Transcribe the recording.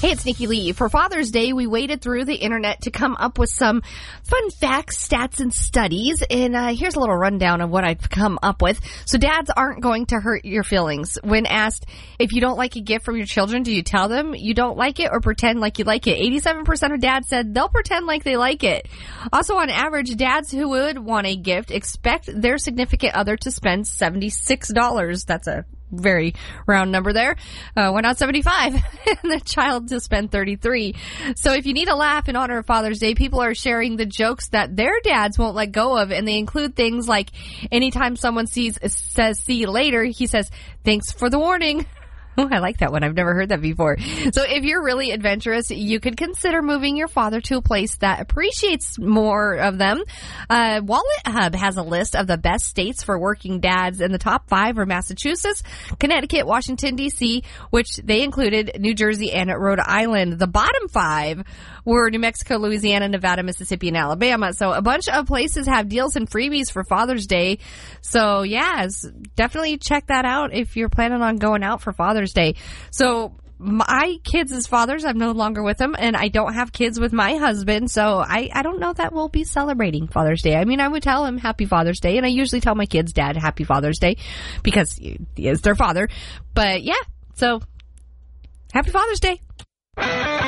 Hey, it's Nikki Lee. For Father's Day, we waded through the internet to come up with some fun facts, stats, and studies. And here's a little rundown of what I've come up with. So dads aren't going to hurt your feelings. When asked if you don't like a gift from your children, do you tell them you don't like it or pretend like you like it? 87% of dads said they'll pretend like they like it. Also, on average, dads who would want a gift expect their significant other to spend $76. That's a very round number there. Went out 75 and the child to spend 33. So if you need a laugh in honor of Father's Day, people are sharing the jokes that their dads won't let go of, and they include things like anytime someone says see you later, he says thanks for the warning. Oh, I like that one. I've never heard that before. So if you're really adventurous, you could consider moving your father to a place that appreciates more of them. Wallet Hub has a list of the best states for working dads, and the top 5 are Massachusetts, Connecticut, Washington, D.C., which they included New Jersey and Rhode Island. The bottom 5 were New Mexico, Louisiana, Nevada, Mississippi, and Alabama. So a bunch of places have deals and freebies for Father's Day. So yeah, definitely check that out if you're planning on going out for Father's Day. So my kids' fathers, I'm no longer with them, and I don't have kids with my husband, so I don't know that we'll be celebrating Father's Day. I mean, I would tell him Happy Father's Day, and I usually tell my kids' dad Happy Father's Day because he is their father. But yeah, so Happy Father's Day.